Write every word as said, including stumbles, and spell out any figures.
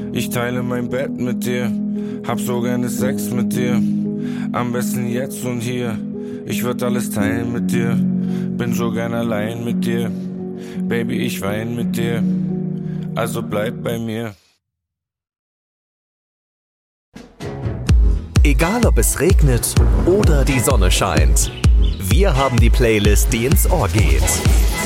Ich teile mein Bett mit dir, hab so gerne Sex mit dir. Am besten jetzt und hier, ich würd alles teilen mit dir. Bin so gern allein mit dir, Baby, ich wein mit dir. Also bleib bei mir. Egal ob es regnet oder die Sonne scheint, wir haben die Playlist, die ins Ohr geht.